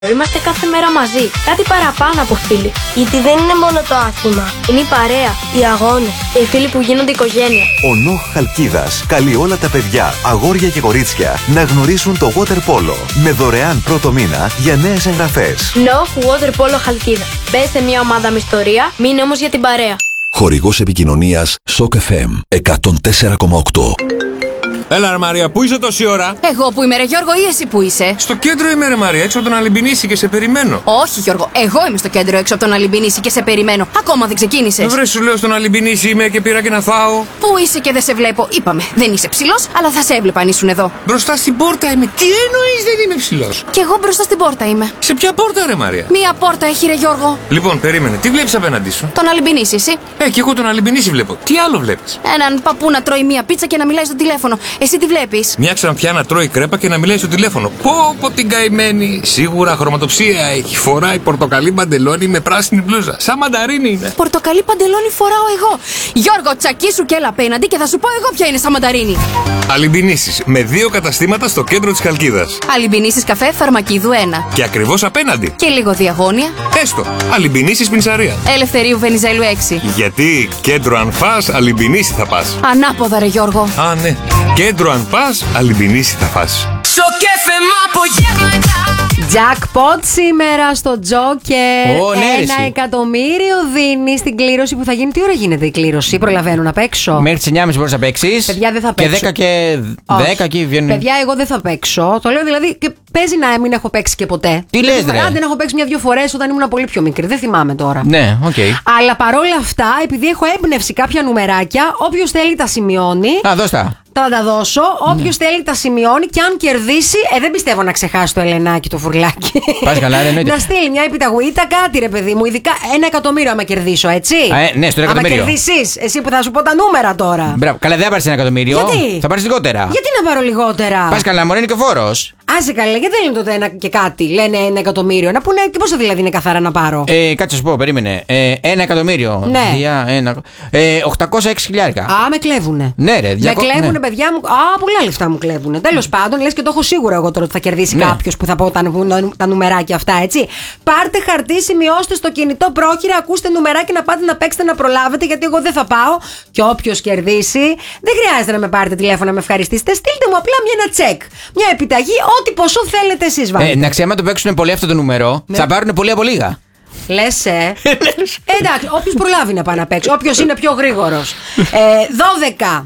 Είμαστε κάθε μέρα μαζί. Κάτι παραπάνω από φίλοι. Γιατί δεν είναι μόνο το άθλημα. Είναι η παρέα, οι αγώνες και οι φίλοι που γίνονται οικογένεια. Ο ΝΟΧ Χαλκίδας καλεί όλα τα παιδιά, αγόρια και κορίτσια να γνωρίσουν το water polo με δωρεάν πρώτο μήνα για νέες εγγραφές. ΝΟΧ Water Polo Χαλκίδα. Μπες σε μια ομάδα με ιστορία, μείνε όμως για την παρέα. Χορηγός επικοινωνίας Shock FM 104,8. Έλα ρε Μαρία, πού είσαι τόση ώρα? Εγώ που είμαι ρε Γιώργο ή εσύ που είσαι? Στο κέντρο είμαι ρε Μαρία, έξω από τον Αλυμπινίση και σε περιμένω. Όχι Γιώργο, εγώ είμαι στο κέντρο έξω από τον Αλυμπινίση και σε περιμένω. Ακόμα δεν ξεκίνησες. Βρε σου λέω στον Αλυμπινίση είμαι και πήρα και να φάω. Πού είσαι και δεν σε βλέπω? Είπαμε, δεν είσαι ψηλός, αλλά θα σε έβλεπα αν ήσουν εδώ. Μπροστά στην πόρτα είμαι. Τι εννοείς δεν είμαι ψηλός? Κι εγώ μπροστά στην πόρτα είμαι. Σε ποια πόρτα ρε Μαρία? Μία πόρτα έχει ρε Γιώργο. Λοιπόν, περίμενε, τι βλέπεις απέναντί σου? Τον Αλυμπινίση εσύ? Κι εγώ τον Αλυμπινίση βλέπω. Τι άλλο βλέπεις? Έναν παππού να τρώει μία πίτσα και να μιλάει στο τηλέφωνο. Εσύ τι βλέπεις? Μια ξανθιά να τρώει κρέπα και να μιλάει στο τηλέφωνο. Πω την καημένη. Σίγουρα χρωματοψία έχει. Φοράει πορτοκαλί παντελόνι με πράσινη μπλούζα. Σαν μανταρίνι είναι. Πορτοκαλί παντελόνι φοράω εγώ. Γιώργο, τσακίσου και έλα απέναντι και θα σου πω εγώ ποια είναι σαν μανταρίνι. Αλυμπινίσεις με 2 καταστήματα στο κέντρο της Χαλκίδας. Αλυμπινίσεις καφέ Φαρμακίδου 1. Και ακριβώς απέναντι. Και λίγο διαγώνια. Έστω. Αλυμπινίσεις Πινσαρία. Ελευθερίου Βενιζέλου 6. Γιατί κέντρο αν φας, Αλυμπινίση θα πας. Ανάποδα ρε Γιώργο. Α, ναι. Κέντρο αν πας, Αλυμπινίση θα φας. Jackpot σήμερα στο Joker. Ναι, 1 εκατομμύριο δίνει στην κλήρωση που θα γίνει. Τι ώρα γίνεται η κλήρωση? Προλαβαίνω να παίξω? Μέχρι τις 9.30 μπορείς να παίξεις. Παιδιά, δεν θα παίξω. Και 10 και 10 εκεί βγαίνουν. Παιδιά, εγώ δεν θα παίξω. Το λέω δηλαδή και παίζει να μην έχω παίξει και ποτέ. Τι λες, ρε? Δεν έχω παίξει 1-2 φορές όταν ήμουν πολύ πιο μικρή. Δεν θυμάμαι τώρα. Ναι, οκ. Αλλά παρόλα αυτά, επειδή έχω έμπνευση κάποια νουμεράκια, όποιος θέλει τα σημειώνει. Α, δώσ' τα. Θα τα δώσω. Όποιος θέλει τα σημειώνει και αν κερδίσει, δεν πιστεύω να ξεχάσει το Ελενάκι το φουρλάκι. Πας καλά, εννοείται. Να στείλει μια επιταγουίτα, κάτι ρε παιδί μου. Ειδικά 1 εκατομμύριο άμα κερδίσω, έτσι. Ναι, στο 1 εκατομμύριο. Άμα κερδίσεις, εσύ που θα σου πω τα νούμερα τώρα. Μπράβο, καλά, δεν θα πάρεις 1 εκατομμύριο. Γιατί? Θα πάρεις λιγότερα. Γιατί να πάρω λιγότερα? Πας καλά, μωρέ, είναι και φόρος. Άσε καλά, γιατί δεν λένε τότε 1 και κάτι. Λένε 1 εκατομμύριο. Να πούνε και πόσο δηλαδή είναι καθαρά να πάρω. Κάτσε σου πω, περίμενε. 1 εκατομμύριο. Ναι. 806 χιλιάρικα. Α, με κλέβουνε. Ναι, ρε, Με κλέβουνε, παιδιά μου. Α, πολλά λεφτά μου κλέβουνε. Τέλος πάντων, λες και το έχω σίγουρα εγώ τώρα ότι θα κερδίσει κάποιος που θα πω τα νουμεράκια αυτά, έτσι. Πάρτε χαρτί, σημειώστε στο κινητό πρόχειρα, ακούστε νουμεράκι να πάτε να παίξετε να προλάβετε, γιατί εγώ δεν θα πάω. Και όποιος κερδίσει, δεν χρειάζεται να με πάρετε τηλέφωνο να με ευχαριστήσετε. Στείλτε μου απλά ένα τσεκ. Μια επιταγή, ό,τι ποσό θέλετε εσείς βάλτε. Να ξέρετε, άμα το παίξουν πολύ αυτό το νούμερο, θα πάρουν πολύ από λίγα. Λες, εντάξει, όποιος προλάβει να πάει να παίξει, όποιος είναι πιο γρήγορος. 12,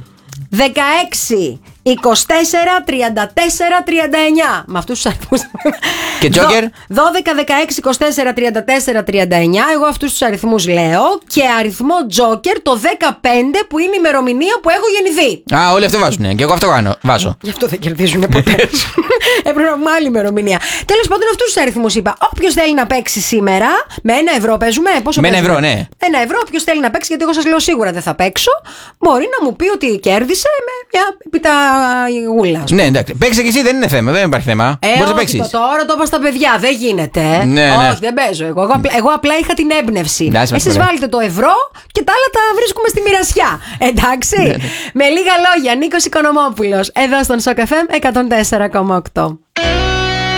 16, 24, 34, 39. Με αυτούς τους αριθμούς. Και Τζόκερ? 12, 16, 24, 34, 39. Εγώ αυτούς τους αριθμούς λέω. Και αριθμό Τζόκερ το 15 που είναι η ημερομηνία που έχω γεννηθεί. Α, όλοι αυτό βάζουνε. Και εγώ αυτό βάζω. Γι' αυτό δεν κερδίζουν ποτέ. Έπρεπε να πούμε άλλη ημερομηνία. Τέλος πάντων, αυτούς τους αριθμούς είπα. Όποιος θέλει να παίξει σήμερα, με 1 ευρώ παίζουμε. Πόσο με 1 παίζουμε? ευρώ, ναι. 1 ευρώ, όποιος θέλει να παίξει, γιατί εγώ σας λέω σίγουρα δεν θα παίξω, μπορεί να μου πει ότι κέρδισε με μια επιταγούλα. Ναι, εντάξει. Παίξε και εσύ, δεν είναι θέμα, δεν υπάρχει θέμα. Μπορείς να παίξεις. Τώρα το είπα στα παιδιά, δεν γίνεται. Ναι. Όχι, δεν παίζω εγώ. Εγώ απλά είχα την έμπνευση. Εσείς βάλετε το ευρώ και τα άλλα τα βρίσκουμε στη μοιρασιά. Εντάξει. Ναι. Με λίγα λόγια, Νίκος Οικονομόπουλος, εδώ στον Shock FM 104,8.